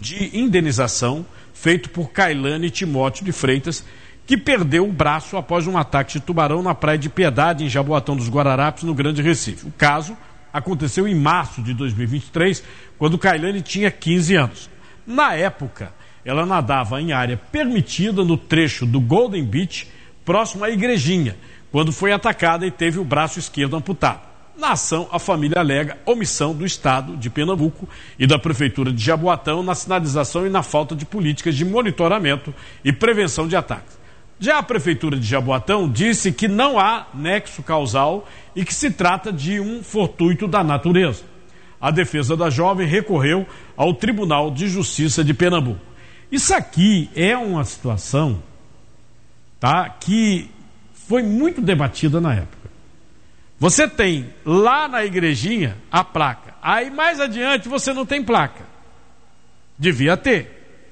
de indenização feito por Cailane Timóteo de Freitas, que perdeu o braço após um ataque de tubarão na Praia de Piedade, em Jaboatão dos Guararapes, no Grande Recife. O caso aconteceu em março de 2023, quando Cailane tinha 15 anos. Na época, ela nadava em área permitida no trecho do Golden Beach, próximo à Igrejinha, quando foi atacada e teve o braço esquerdo amputado. Na ação, a família alega omissão do Estado de Pernambuco e da Prefeitura de Jaboatão na sinalização e na falta de políticas de monitoramento e prevenção de ataques. Já a Prefeitura de Jaboatão disse que não há nexo causal e que se trata de um fortuito da natureza. A defesa da jovem recorreu ao Tribunal de Justiça de Pernambuco. Isso aqui é uma situação, tá, que foi muito debatida na época. Você tem lá na Igrejinha a placa. Aí mais adiante você não tem placa. Devia ter.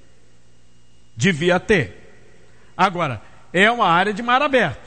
Devia ter. Agora, é uma área de mar aberto.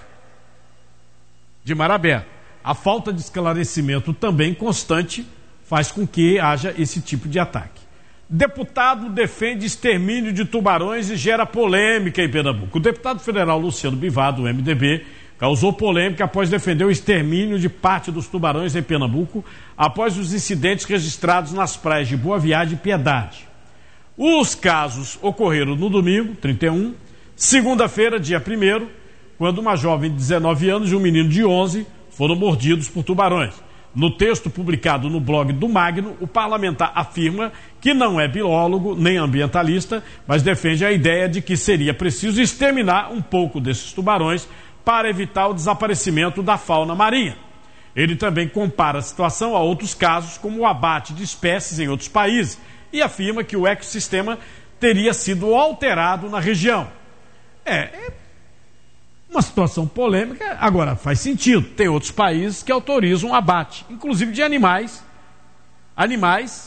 De mar aberto. A falta de esclarecimento também constante faz com que haja esse tipo de ataque. Deputado defende extermínio de tubarões e gera polêmica em Pernambuco. O deputado federal Luciano Bivar, do MDB, causou polêmica após defender o extermínio de parte dos tubarões em Pernambuco após os incidentes registrados nas praias de Boa Viagem e Piedade. Os casos ocorreram no domingo, 31, segunda-feira, dia 1º, quando uma jovem de 19 anos e um menino de 11 foram mordidos por tubarões. No texto publicado no blog do Magno, o parlamentar afirma que não é biólogo nem ambientalista, mas defende a ideia de que seria preciso exterminar um pouco desses tubarões para evitar o desaparecimento da fauna marinha. Ele também compara a situação a outros casos, como o abate de espécies em outros países, e afirma que o ecossistema teria sido alterado na região. É uma situação polêmica, agora faz sentido. Tem outros países que autorizam o abate, inclusive de animais